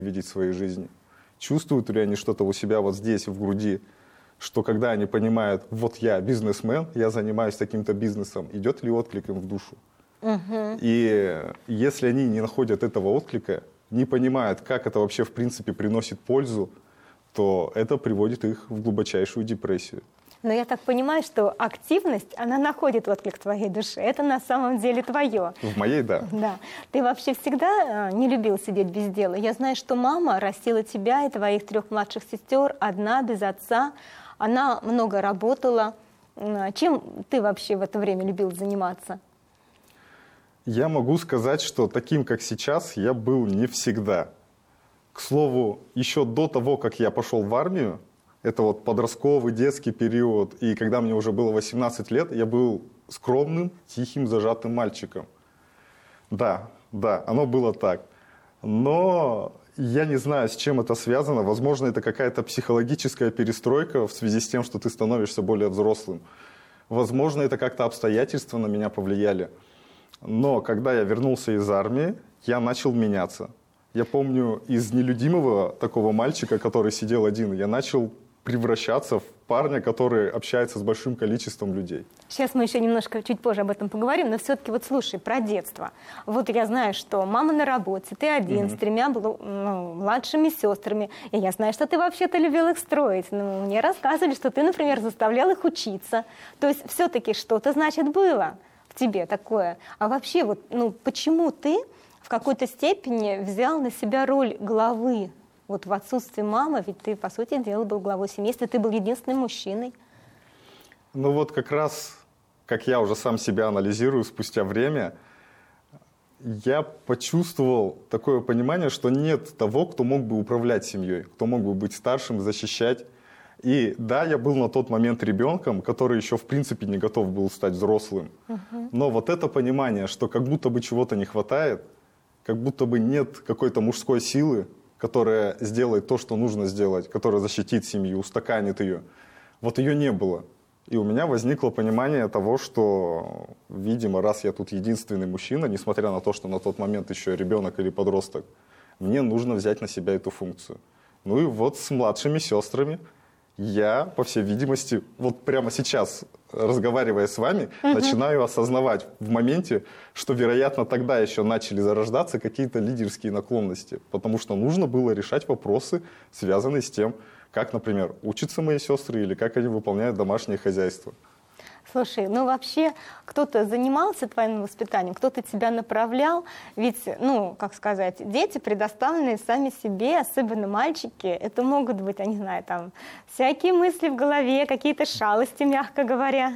видеть в своей жизни? Чувствуют ли они что-то у себя вот здесь, в груди, что когда они понимают, вот я бизнесмен, я занимаюсь таким-то бизнесом, идет ли отклик им в душу? И если они не находят этого отклика, не понимают, как это вообще в принципе приносит пользу, то это приводит их в глубочайшую депрессию. Но я так понимаю, что активность, она находит отклик в твоей душе. Это на самом деле твое. В моей, да. Да. Ты вообще всегда не любил сидеть без дела. Я знаю, что мама растила тебя и твоих 3 младших сестер одна, без отца. Она много работала. Чем ты вообще в это время любил заниматься? Я могу сказать, что таким, как сейчас, я был не всегда. К слову, еще до того, как я пошел в армию, это вот подростковый, детский период, и когда мне уже было 18 лет, я был скромным, тихим, зажатым мальчиком. Да, оно было так. Но я не знаю, с чем это связано. Возможно, это какая-то психологическая перестройка в связи с тем, что ты становишься более взрослым. Возможно, это как-то обстоятельства на меня повлияли. Но когда я вернулся из армии, я начал меняться. Я помню, из нелюдимого такого мальчика, который сидел один, я начал превращаться в парня, который общается с большим количеством людей. Сейчас мы еще немножко, чуть позже об этом поговорим, но все-таки вот слушай, про детство. Вот я знаю, что мама на работе, ты один, с 3 младшими сестрами, и я знаю, что ты вообще-то любил их строить. Ну, мне рассказывали, что ты, например, заставлял их учиться. То есть все-таки что-то, значит, было в тебе такое. А вообще, вот, почему ты в какой-то степени взял на себя роль главы? Вот в отсутствие мамы, ведь ты, по сути дела, был главой семейства, ты был единственным мужчиной. Ну вот как раз, как я уже сам себя анализирую спустя время, я почувствовал такое понимание, что нет того, кто мог бы управлять семьей, кто мог бы быть старшим, защищать. И да, я был на тот момент ребенком, который еще в принципе не готов был стать взрослым. Но вот это понимание, что как будто бы чего-то не хватает, как будто бы нет какой-то мужской силы, которая сделает то, что нужно сделать, которая защитит семью, устаканит ее. Вот ее не было. И у меня возникло понимание того, что, видимо, раз я тут единственный мужчина, несмотря на то, что на тот момент еще ребенок или подросток, мне нужно взять на себя эту функцию. Ну и вот с младшими сестрами я, по всей видимости, вот прямо сейчас, разговаривая с вами, начинаю осознавать в моменте, что, вероятно, тогда еще начали зарождаться какие-то лидерские наклонности, потому что нужно было решать вопросы, связанные с тем, как, например, учатся мои сестры или как они выполняют домашнее хозяйство. Слушай, вообще кто-то занимался твоим воспитанием, кто-то тебя направлял, ведь, как сказать, дети, предоставленные сами себе, особенно мальчики, это могут быть, я не знаю, там, всякие мысли в голове, какие-то шалости, мягко говоря.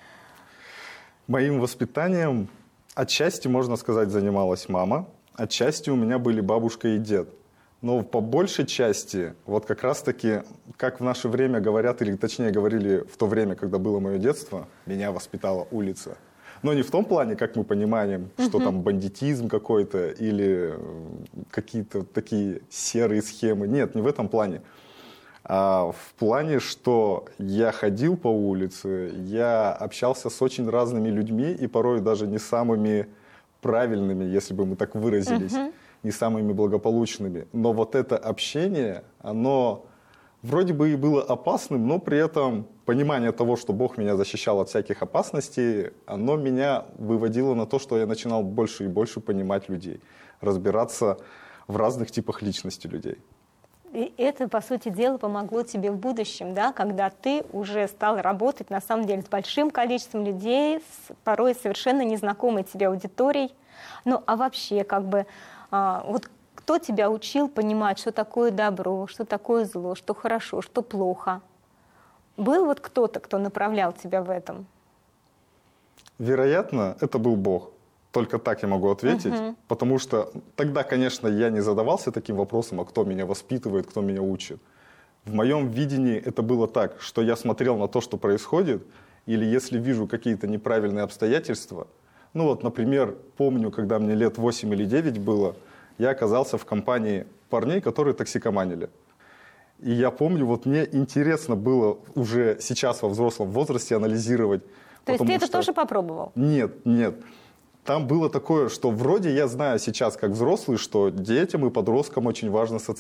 Моим воспитанием отчасти, можно сказать, занималась мама, отчасти у меня были бабушка и дед. Но по большей части, вот как раз-таки, как в наше время говорят, или точнее говорили в то время, когда было мое детство, меня воспитала улица. Но не в том плане, как мы понимаем, что там бандитизм какой-то или какие-то такие серые схемы. Нет, не в этом плане. А в плане, что я ходил по улице, я общался с очень разными людьми и порой даже не самыми правильными, если бы мы так выразились. Не самыми благополучными. Но вот это общение, оно вроде бы и было опасным, но при этом понимание того, что Бог меня защищал от всяких опасностей, оно меня выводило на то, что я начинал больше и больше понимать людей, разбираться в разных типах личности людей. И это, по сути дела, помогло тебе в будущем, да, когда ты уже стал работать, на самом деле, с большим количеством людей, с порой совершенно незнакомой тебе аудиторией. А вообще, вот кто тебя учил понимать, что такое добро, что такое зло, что хорошо, что плохо? Был вот кто-то, кто направлял тебя в этом? Вероятно, это был Бог. Только так я могу ответить. Потому что тогда, конечно, я не задавался таким вопросом, а кто меня воспитывает, кто меня учит. В моем видении это было так, что я смотрел на то, что происходит, или если вижу какие-то неправильные обстоятельства. Например, помню, когда мне лет 8 или 9 было, я оказался в компании парней, которые токсикоманили. И я помню, мне интересно было уже сейчас во взрослом возрасте анализировать. То есть ты это тоже попробовал? Нет. там было такое, что вроде я знаю сейчас как взрослый, что детям и подросткам очень важно